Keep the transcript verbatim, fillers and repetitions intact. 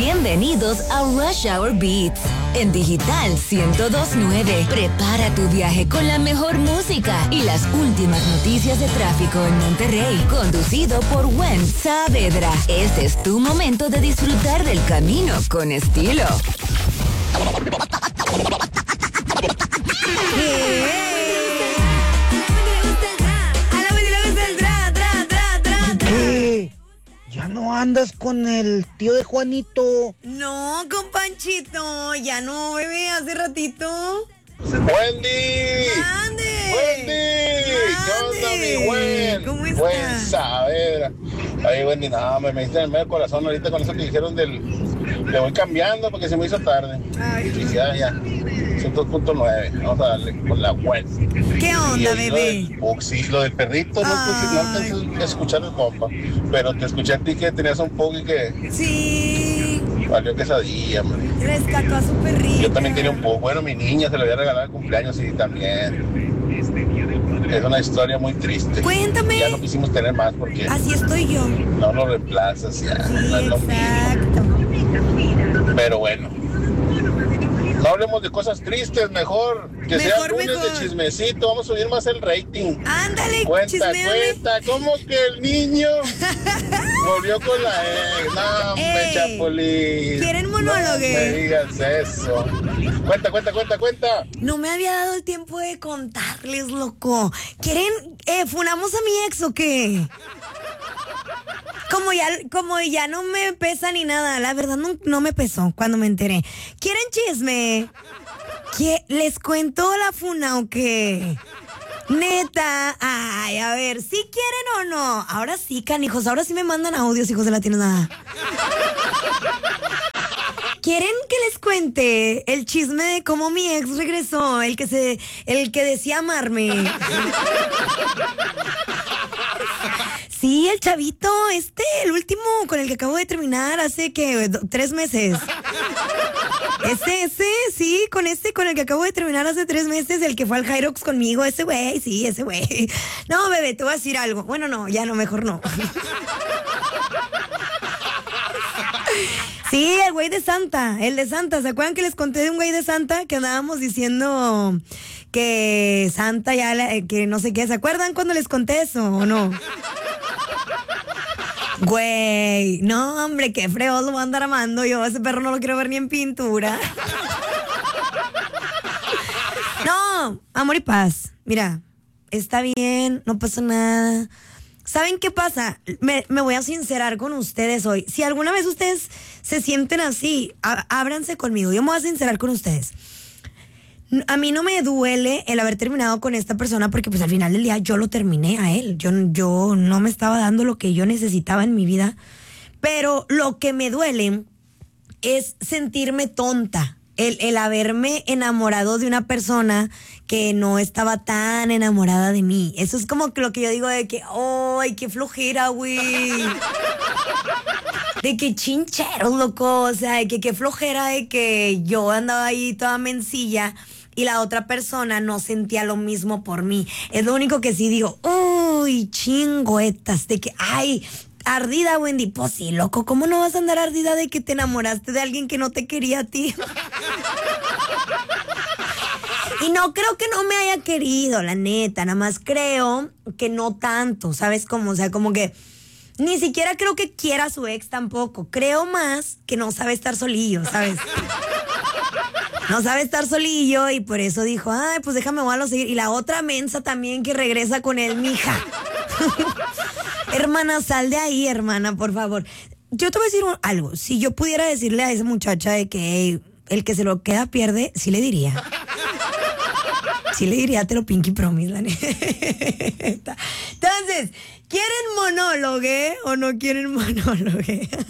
Bienvenidos a Rush Hour Beats. En Digital ciento dos punto nueve. Prepara tu viaje con la mejor música y las últimas noticias de tráfico en Monterrey. Conducido por Wen Saavedra. Este es tu momento de disfrutar del camino con estilo. ¿Qué? ¿Ya no andas con el tío de Juanito? No, con Panchito, ya no, bebé, hace ratito. ¡Wendy! ¡Ande! ¡Wendy! ¿Qué onda, mi Wen? ¿Cómo estás? Wen Saavedra. Ay, Wendy, no, me, me diste en el medio del corazón ahorita con eso que dijeron del... Le voy cambiando porque se me hizo tarde. Ay. Felicidades ya. ciento dos punto nueve. Vamos a darle con la Wen. ¿Qué onda, bebé? Lo, del, sí, lo del perrito, no, Ay. no te escuchar el compa. Pero te escuché a ti que tenías un poco y que Sí, valió quesadilla, man. rescató a su perrito. Yo también tenía un poco. Bueno, mi niña se lo había regalado al cumpleaños y también. Es una historia muy triste. Cuéntame. Ya no quisimos tener más porque Así estoy yo. no lo reemplazas ya. Sí, No es lo exacto. mismo. Pero bueno. No hablemos de cosas tristes, mejor. Que sea Mejor, lunes mejor. de chismecito. Vamos a subir más el rating. Ándale, Cuenta, chismeame. cuenta. ¿Cómo que el niño volvió con la ex? No, hombre, Ey, Chapulín. ¿quieren monólogo? No me digas eso. Cuenta, cuenta, cuenta, cuenta. No me había dado el tiempo de contarles, loco. ¿Quieren, eh, funamos a mi ex o qué? Como ya, como ya no me pesa ni nada, la verdad no, no me pesó cuando me enteré. ¿Quieren chisme? ¿Qué? ¿Les cuento la funa o qué? Neta, ay, a ver, ¿sí quieren o no? Ahora sí, canijos, ahora sí me mandan audios, hijos de la tienda. ¿Quieren que les cuente el chisme de cómo mi ex regresó? El que se, el que decía amarme. Sí, el chavito, este, el último con el que acabo de terminar hace que do, tres meses. Ese, ese, sí, con este, con el que acabo de terminar hace tres meses, el que fue al Hyrox conmigo, ese güey, sí, ese güey. No, bebé, te voy a decir algo. Bueno, no, ya no, mejor no. Sí, el güey de Santa, el de Santa. ¿Se acuerdan que les conté de un güey de Santa que andábamos diciendo que Santa ya, la, que no sé qué? ¿Se acuerdan cuando les conté eso o no? Güey, no, hombre, qué feo lo voy a andar amando yo. Ese perro no lo quiero ver ni en pintura. No, amor y paz. Mira, está bien, no pasa nada. ¿Saben qué pasa? Me, me voy a sincerar con ustedes hoy. Si alguna vez ustedes se sienten así, á, ábranse conmigo. Yo me voy a sincerar con ustedes. A mí no me duele el haber terminado con esta persona porque pues al final del día yo lo terminé a él. Yo, yo no me estaba dando lo que yo necesitaba en mi vida. Pero lo que me duele es sentirme tonta. El, el haberme enamorado de una persona que no estaba tan enamorada de mí. Eso es como que lo que yo digo de que, ¡ay, qué flojera, güey! De que chincheros, loco. O sea, de que qué flojera de que yo andaba ahí toda mencilla y la otra persona no sentía lo mismo por mí. Es lo único que sí digo, ¡uy, chingoetas! De que, ¡ay! Ardida, Wendy. Pues sí, loco, ¿cómo no vas a andar ardida de que te enamoraste de alguien que no te quería a ti? Y no creo que no me haya querido, la neta. Nada más creo que no tanto, ¿sabes cómo? O sea, como que ni siquiera creo que quiera a su ex tampoco. Creo más que no sabe estar solillo, ¿sabes? No sabe estar solillo y por eso dijo, ay, pues déjame, voy a lo seguir. Y la otra mensa también que regresa con él, mija. Hermana, sal de ahí, hermana, por favor. Yo te voy a decir algo. Si yo pudiera decirle a esa muchacha de que hey, el que se lo queda pierde, sí le diría. Sí le diría, te lo pinky promise, la neta. Entonces, ¿quieren monólogo o no quieren monólogo?